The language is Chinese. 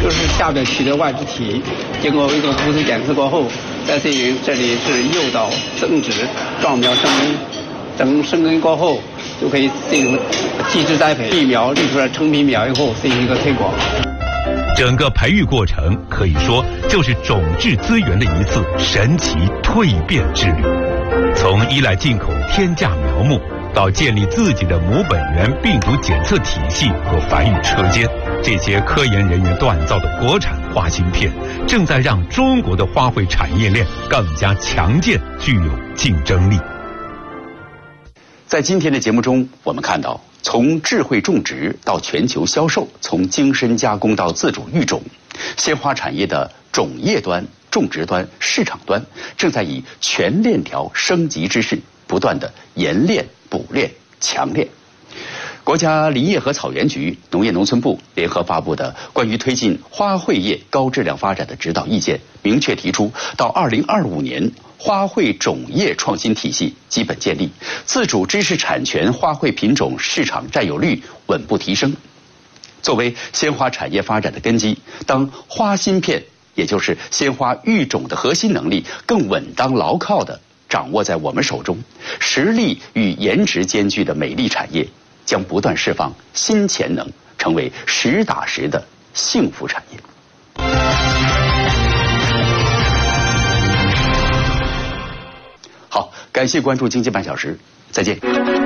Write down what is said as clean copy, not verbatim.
就是下边取的外质体，经过一个无质检测过后，再对于这里是诱导增殖、壮苗生根，等生根过后就可以进行继枝栽培，育苗育出来成品苗以后进行一个推广。 整个培育过程可以说就是种质资源的一次神奇蜕变之旅。从依赖进口天价苗木，到建立自己的母本源病毒检测体系和繁育车间，这些科研人员锻造的国产花芯片，正在让中国的花卉产业链更加强健，具有竞争力。 在今天的节目中，我们看到，从智慧种植到全球销售，从精深加工到自主育种，鲜花产业的种业端、种植端、市场端正在以全链条升级之势，不断的研炼、补炼、强炼。国家林业和草原局、农业农村部联合发布的关于推进花卉业高质量发展的指导意见，明确提出，到2025年，花卉种业创新体系基本建立，自主知识产权花卉品种市场占有率稳步提升。作为鲜花产业发展的根基，当花芯片，也就是鲜花育种的核心能力更稳当牢靠地掌握在我们手中，实力与颜值兼具的美丽产业将不断释放新潜能，成为实打实的幸福产业。好，感谢关注经济半小时，再见。